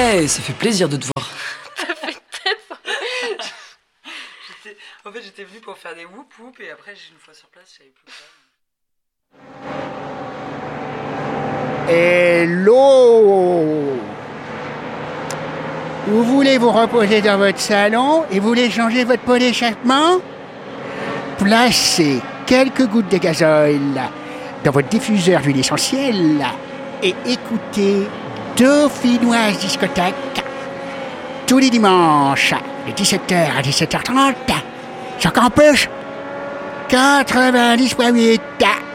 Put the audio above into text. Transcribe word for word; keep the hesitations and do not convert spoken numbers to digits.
Ouais, ça fait plaisir de te voir. Ça fait tellement... J'étais- En fait, j'étais venu pour faire des whoop whoop et après, une fois sur place, je savais plus quoi. Hello! Vous voulez vous reposer dans votre salon et vous voulez changer votre pot d'échappement? Placez quelques gouttes de gazole dans votre diffuseur d'huile essentielle et écoutez Dauphinoise Discothèque tous les dimanches de dix-sept heures à dix-sept heures trente sur Campus quatre-vingt-dix point huit.